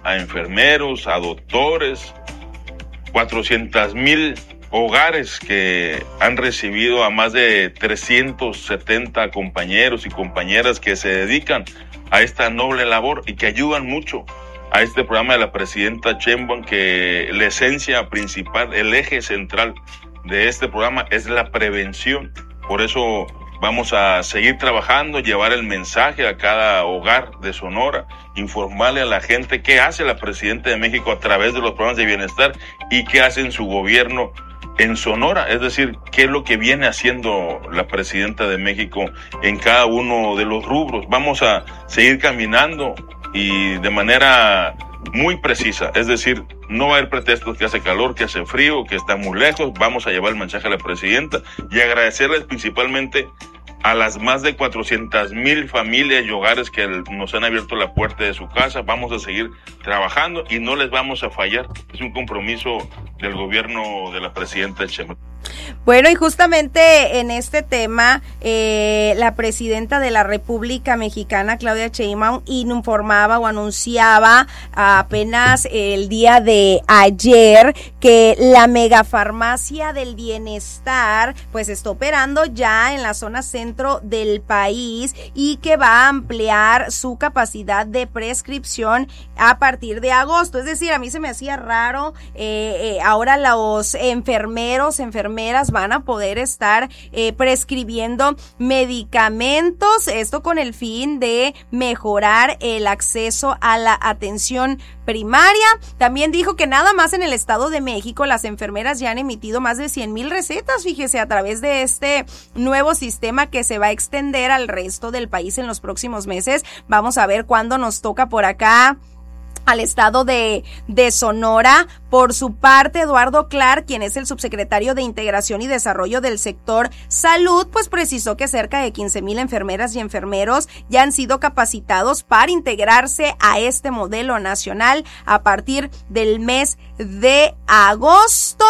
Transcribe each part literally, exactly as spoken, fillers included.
a enfermeros, a doctores, cuatrocientos mil hogares que han recibido a más de trescientos setenta compañeros y compañeras que se dedican a esta noble labor y que ayudan mucho a este programa de la presidenta Sheinbaum, que la esencia principal, el eje central de este programa es la prevención. Por eso vamos a seguir trabajando, llevar el mensaje a cada hogar de Sonora, informarle a la gente qué hace la presidenta de México a través de los programas de bienestar y qué hace en su gobierno en Sonora, es decir, qué es lo que viene haciendo la presidenta de México en cada uno de los rubros. Vamos a seguir caminando y de manera muy precisa, es decir, no va a haber pretextos que hace calor, que hace frío, que está muy lejos. Vamos a llevar el mensaje a la presidenta y agradecerles principalmente a las más de cuatrocientas mil familias y hogares que nos han abierto la puerta de su casa. Vamos a seguir trabajando y no les vamos a fallar. Es un compromiso del gobierno de la presidenta Sheinbaum. Bueno, y justamente en este tema, eh, la presidenta de la República Mexicana, Claudia Sheinbaum, informaba o anunciaba apenas el día de ayer que la megafarmacia del bienestar pues está operando ya en la zona centro del país y que va a ampliar su capacidad de prescripción a partir de agosto. Es decir, a mí se me hacía raro, eh, eh, ahora los enfermeros, enfermeras van a poder estar eh, prescribiendo medicamentos, esto con el fin de mejorar el acceso a la atención primaria. También dijo que nada más en el Estado de México las enfermeras ya han emitido más de cien mil recetas, fíjese, a través de este nuevo sistema que se va a extender al resto del país en los próximos meses. Vamos a ver cuándo nos toca por acá al estado de, de Sonora. Por su parte, Eduardo Clark, quien es el subsecretario de Integración y Desarrollo del sector salud, pues precisó que cerca de quince mil enfermeras y enfermeros ya han sido capacitados para integrarse a este modelo nacional a partir del mes de agosto.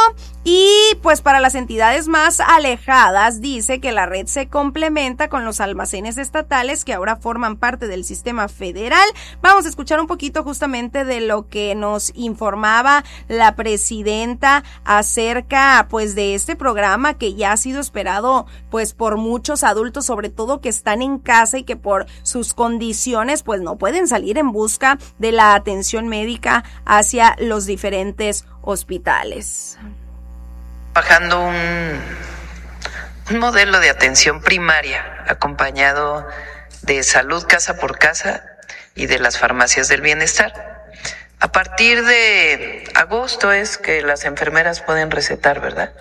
Y pues para las entidades más alejadas, dice que la red se complementa con los almacenes estatales que ahora forman parte del sistema federal. Vamos a escuchar un poquito justamente de lo que nos informaba la presidenta acerca pues de este programa que ya ha sido esperado pues por muchos adultos, sobre todo que están en casa y que por sus condiciones pues no pueden salir en busca de la atención médica hacia los diferentes hospitales. Bajando un, un modelo de atención primaria acompañado de salud casa por casa y de las farmacias del bienestar. A partir de agosto es que las enfermeras pueden recetar, ¿verdad?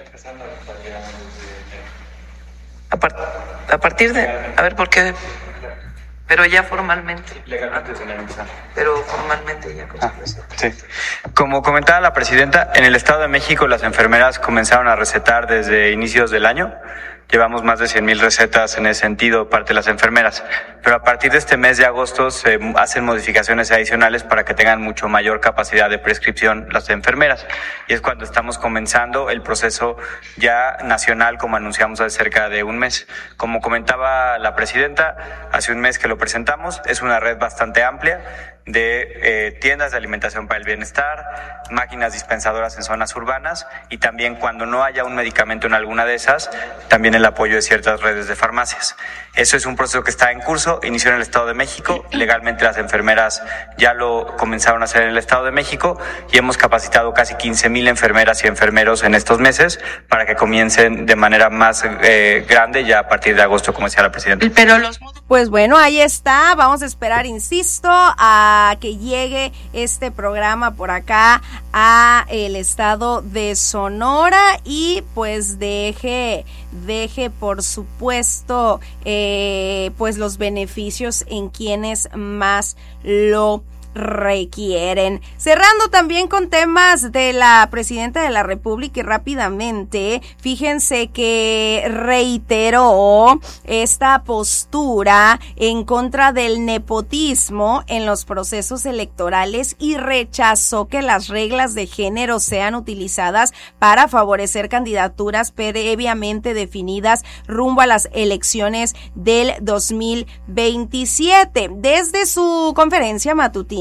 A, par, a partir de, a ver, ¿por qué? Pero ya formalmente. Legalmente se empezar. Pero formalmente ya. Ah, sí. Como comentaba la presidenta, en el Estado de México las enfermeras comenzaron a recetar desde inicios del año. Llevamos más de cien mil recetas en ese sentido, parte de las enfermeras. Pero a partir de este mes de agosto se hacen modificaciones adicionales para que tengan mucho mayor capacidad de prescripción las enfermeras. Y es cuando estamos comenzando el proceso ya nacional, como anunciamos hace cerca de un mes. Como comentaba la presidenta, hace un mes que lo presentamos, es una red bastante amplia de eh, tiendas de alimentación para el bienestar, máquinas dispensadoras en zonas urbanas y también cuando no haya un medicamento en alguna de esas, también el apoyo de ciertas redes de farmacias. Eso es un proceso que está en curso, inició en el Estado de México, legalmente las enfermeras ya lo comenzaron a hacer en el Estado de México y hemos capacitado casi quince mil enfermeras y enfermeros en estos meses para que comiencen de manera más eh, grande ya a partir de agosto, como decía la presidenta. Pero los... Pues bueno, ahí está, vamos a esperar, insisto, a que llegue este programa por acá a el estado de Sonora y pues deje, deje por supuesto, eh, pues los beneficios en quienes más lo requieren. Cerrando también con temas de la presidenta de la República y rápidamente, fíjense que reiteró esta postura en contra del nepotismo en los procesos electorales y rechazó que las reglas de género sean utilizadas para favorecer candidaturas previamente definidas rumbo a las elecciones del dos mil veintisiete. Desde su conferencia matutina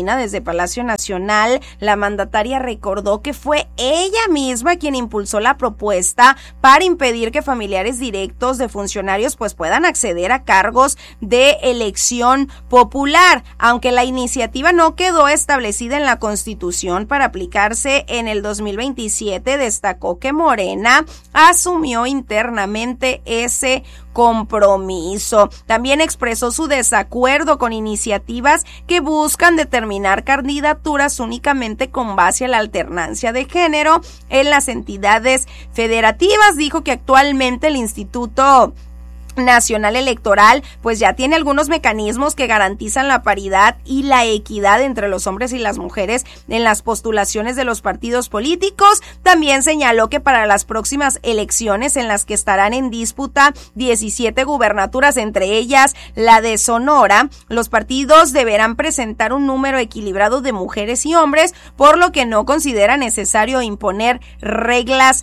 matutina desde Palacio Nacional, la mandataria recordó que fue ella misma quien impulsó la propuesta para impedir que familiares directos de funcionarios pues puedan acceder a cargos de elección popular, aunque la iniciativa no quedó establecida en la Constitución para aplicarse en el dos mil veintisiete, destacó que Morena asumió internamente ese compromiso. También expresó su desacuerdo con iniciativas que buscan determinar candidaturas únicamente con base a la alternancia de género en las entidades federativas. Dijo que actualmente el Instituto Nacional Electoral pues ya tiene algunos mecanismos que garantizan la paridad y la equidad entre los hombres y las mujeres en las postulaciones de los partidos políticos. También señaló que para las próximas elecciones, en las que estarán en disputa diecisiete gubernaturas, entre ellas la de Sonora, los partidos deberán presentar un número equilibrado de mujeres y hombres, por lo que no considera necesario imponer reglas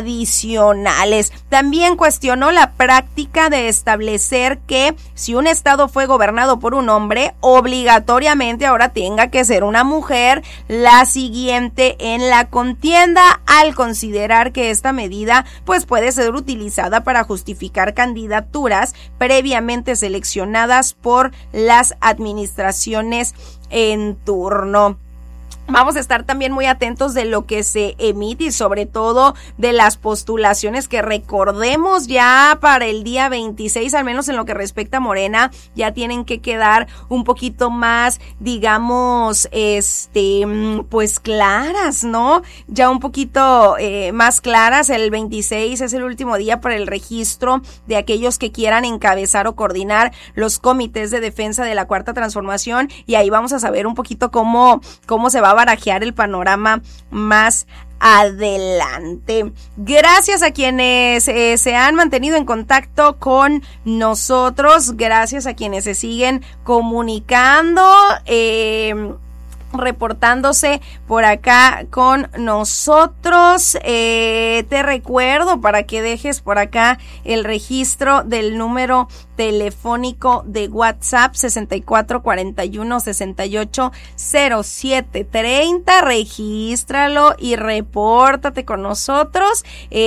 adicionales. También cuestionó la práctica de establecer que si un estado fue gobernado por un hombre, obligatoriamente ahora tenga que ser una mujer la siguiente en la contienda, al considerar que esta medida pues puede ser utilizada para justificar candidaturas previamente seleccionadas por las administraciones en turno. Vamos a estar también muy atentos de lo que se emite y sobre todo de las postulaciones que, recordemos, ya para el día veintiséis, al menos en lo que respecta a Morena, ya tienen que quedar un poquito más, digamos, este, pues claras, ¿no? Ya un poquito eh, más claras. El veintiséis es el último día para el registro de aquellos que quieran encabezar o coordinar los comités de defensa de la Cuarta Transformación, y ahí vamos a saber un poquito cómo, cómo se va a barajear el panorama más adelante. Gracias a quienes eh, se han mantenido en contacto con nosotros, gracias a quienes se siguen comunicando, eh, reportándose por acá con nosotros. Eh, te recuerdo para que dejes por acá el registro del número telefónico de WhatsApp sesenta y cuatro cuarenta y uno sesenta y ocho cero siete treinta. Regístralo y repórtate con nosotros.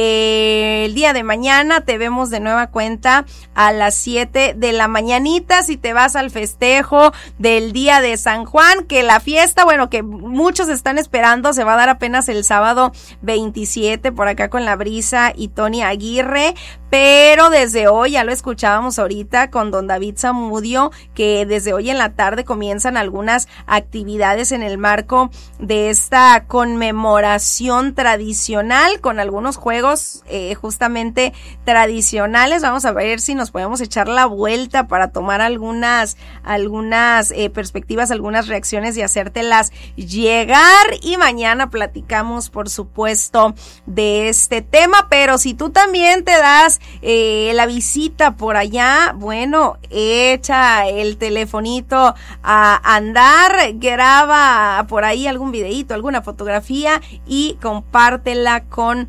Eh, el día de mañana te vemos de nueva cuenta a las siete de la mañanita. Si te vas al festejo del día de San Juan, que la fiesta, bueno, que muchos están esperando, se va a dar apenas el sábado veintisiete por acá con La Brisa y Tony Aguirre, pero desde hoy, ya lo escuchábamos ahorita con don David Zamudio, que desde hoy en la tarde comienzan algunas actividades en el marco de esta conmemoración tradicional, con algunos juegos eh, justamente tradicionales. Vamos a ver si nos podemos echar la vuelta para tomar algunas, algunas eh, perspectivas, algunas reacciones y hacértelas llegar, y mañana platicamos por supuesto de este tema. Pero si tú también te das eh, la visita por allá, bueno, echa el telefonito a andar, graba por ahí algún videíto, alguna fotografía y compártela con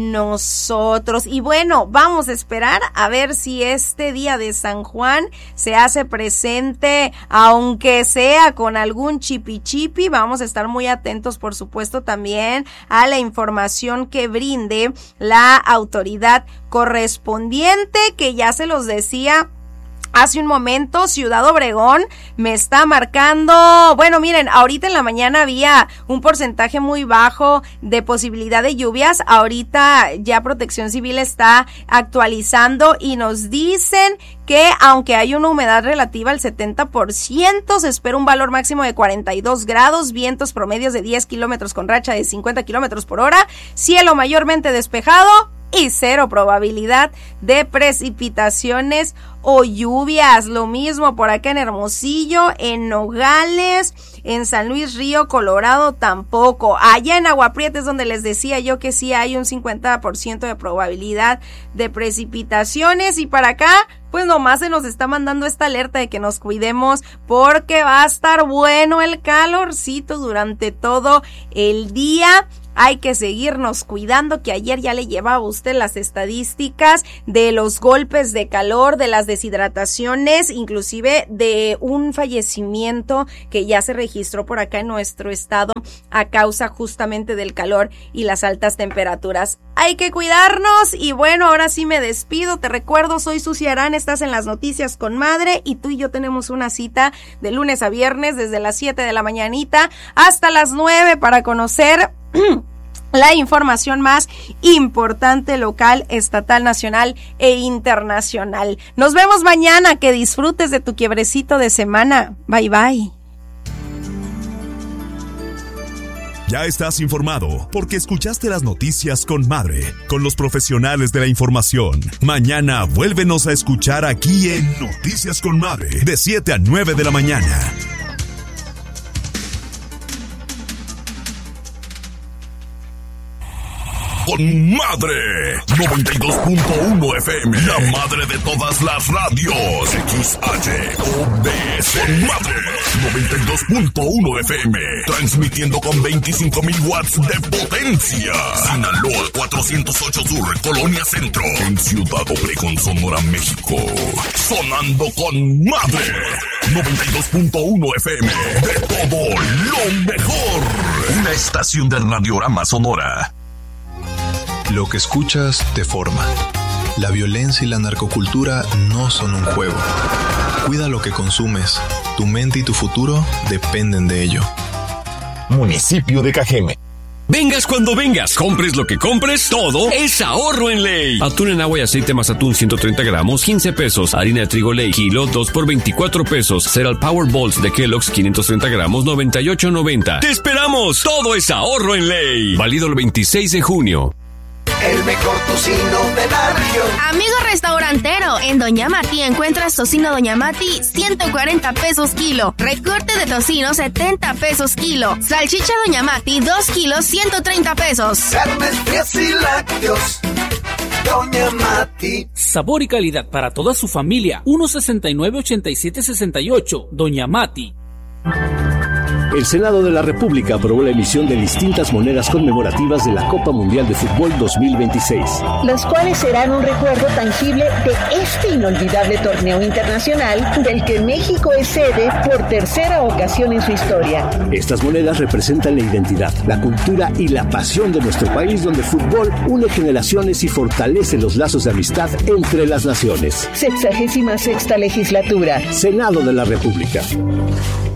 nosotros. Y bueno, vamos a esperar a ver si este día de San Juan se hace presente, aunque sea con algún chipi chipi. Vamos a estar muy atentos, por supuesto, también a la información que brinde la autoridad correspondiente, que ya se los decía hace un momento. Ciudad Obregón me está marcando, bueno, miren, ahorita en la mañana había un porcentaje muy bajo de posibilidad de lluvias. Ahorita ya Protección Civil está actualizando y nos dicen que aunque hay una humedad relativa al setenta por ciento, se espera un valor máximo de cuarenta y dos grados, vientos promedios de diez kilómetros con racha de cincuenta kilómetros por hora, cielo mayormente despejado y cero probabilidad de precipitaciones o lluvias. Lo mismo por acá en Hermosillo, en Nogales, en San Luis Río Colorado tampoco. Allá en Agua Prieta es donde les decía yo que sí hay un cincuenta por ciento de probabilidad de precipitaciones, y para acá pues nomás se nos está mandando esta alerta de que nos cuidemos porque va a estar bueno el calorcito durante todo el día. hay que seguirnos cuidando, que ayer ya le llevaba a usted las estadísticas de los golpes de calor, de las deshidrataciones, inclusive de un fallecimiento que ya se registró por acá en nuestro estado a causa justamente del calor y las altas temperaturas. Hay que cuidarnos y bueno, ahora sí me despido. Te recuerdo, soy Susi Arán, estás en las noticias con Madre y tú y yo tenemos una cita de lunes a viernes desde las siete de la mañanita hasta las nueve para conocer la información más importante local, estatal, nacional e internacional. Nos vemos mañana, que disfrutes de tu quiebrecito de semana. Bye bye. Ya estás informado porque escuchaste las noticias con Madre, con los profesionales de la información. Mañana vuélvenos a escuchar aquí en Noticias con Madre, de siete a nueve de la mañana. Con Madre, noventa y dos punto uno F M, la madre de todas las radios. X H O B S Madre, noventa y dos punto uno F M, transmitiendo con veinticinco mil watts de potencia. Sinaloa cuatrocientos ocho Sur, Colonia Centro, en Ciudad Obregón, Sonora, México. Sonando con Madre, noventa y dos punto uno F M, de todo lo mejor. Una estación del Radiorama Sonora. Lo que escuchas te forma. La violencia y la narcocultura no son un juego. Cuida lo que consumes. Tu mente y tu futuro dependen de ello. Municipio de Cajeme. Vengas cuando vengas, compres lo que compres, todo es ahorro en Ley. Atún en agua y aceite más atún ciento treinta gramos, quince pesos. Harina de trigo Ley, kilo, dos por veinticuatro pesos. Cereal Power Balls de Kellogg's, quinientos treinta gramos, noventa y ocho noventa. ¡Te esperamos! Todo es ahorro en Ley. Válido el veintiséis de junio. El mejor tocino de la región. Amigo restaurantero, en Doña Mati encuentras tocino Doña Mati, ciento cuarenta pesos kilo. Recorte de tocino, setenta pesos kilo. Salchicha Doña Mati, dos kilos, ciento treinta pesos. Carnes frías y lácteos, Doña Mati. Sabor y calidad para toda su familia. uno sesenta y nueve, ochenta y siete, sesenta y ocho. Doña Mati. El Senado de la República aprobó la emisión de distintas monedas conmemorativas de la Copa Mundial de Fútbol dos mil veintiséis. Las cuales serán un recuerdo tangible de este inolvidable torneo internacional del que México es sede por tercera ocasión en su historia. Estas monedas representan la identidad, la cultura y la pasión de nuestro país, donde el fútbol une generaciones y fortalece los lazos de amistad entre las naciones. Sexagésima sexta legislatura. Senado de la República.